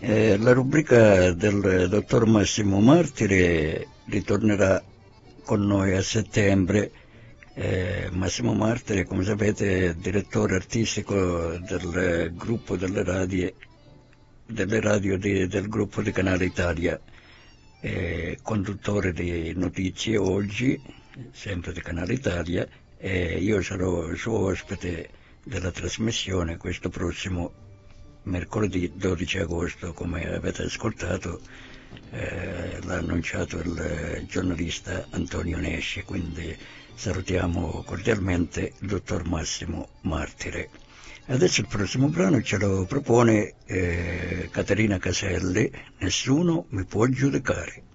La rubrica del dottor Massimo Martire ritornerà con noi a settembre. Massimo Martire, come sapete, è direttore artistico del gruppo delle radio del gruppo di Canale Italia, conduttore di Notizie Oggi, sempre di Canale Italia, e io sarò suo ospite della trasmissione questo prossimo mercoledì 12 agosto, come avete ascoltato, l'ha annunciato il giornalista Antonio Nesci, quindi salutiamo cordialmente il dottor Massimo Martire. Adesso il prossimo brano ce lo propone Caterina Caselli, Nessuno mi può giudicare.